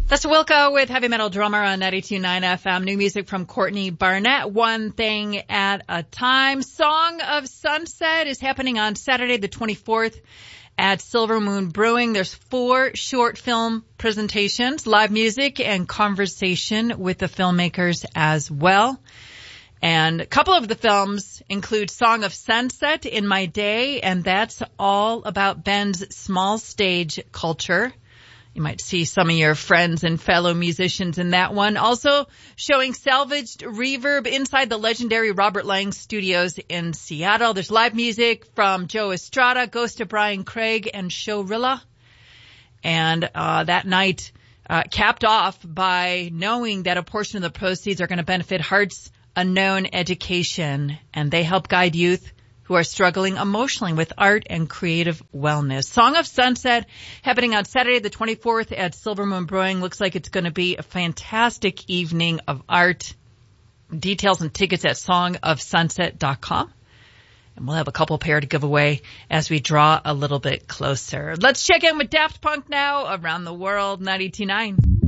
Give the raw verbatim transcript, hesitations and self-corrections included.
That's Wilco with Heavy Metal Drummer on ninety-two point nine F M. New music from Courtney Barnett. One thing at a time. Song of Sunset is happening on Saturday the twenty-fourth at Silver Moon Brewing. There's four short film presentations, live music, and conversation with the filmmakers as well. And a couple of the films include Song of Sunset, In My Day, and that's all about Bend's small stage culture. You might see some of your friends and fellow musicians in that one. Also showing salvaged reverb inside the legendary Robert Lang Studios in Seattle. There's live music from Joe Estrada, Ghost of Brian Craig, and Showrilla. And uh that night uh capped off by knowing that a portion of the proceeds are going to benefit Hearts Unknown Education, and they help guide youth who are struggling emotionally with art and creative wellness. Song of Sunset happening on Saturday the twenty-fourth at Silver Moon Brewing. Looks like it's going to be a fantastic evening of art. Details and tickets at song of sunset dot com. And we'll have a couple pair to give away as we draw a little bit closer. Let's check in with Daft Punk now around the world, ninety-two point nine.